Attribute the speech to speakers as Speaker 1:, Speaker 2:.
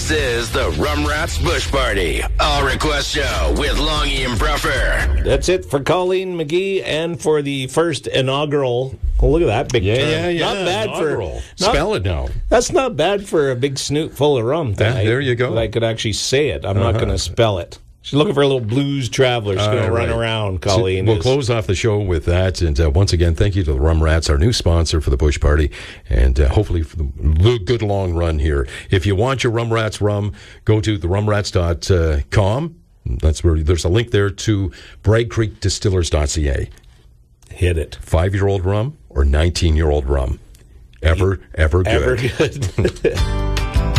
Speaker 1: This is the Rum Rats Bush Party, all request show with Longy and Bruffer.
Speaker 2: That's it for Colleen McGee and for the first inaugural. Oh, look at that big term.
Speaker 3: Yeah.
Speaker 2: Not bad
Speaker 3: inaugural. Spell it now.
Speaker 2: That's not bad for a big snoot full of rum.
Speaker 3: There you go.
Speaker 2: I could actually say it. I'm not going to spell it. She's looking for a little blues traveler. She's going to run around, Colleen.
Speaker 3: So we'll close off the show with that. And once again, thank you to the Rum Rats, our new sponsor for the Bush Party. And hopefully for the good long run here. If you want your Rum Rats rum, go to therumrats.com. That's where there's a link there to bragcreekdistillers.ca.
Speaker 2: Hit it.
Speaker 3: 5-year-old rum or 19-year-old rum. Ever good.
Speaker 2: Ever good.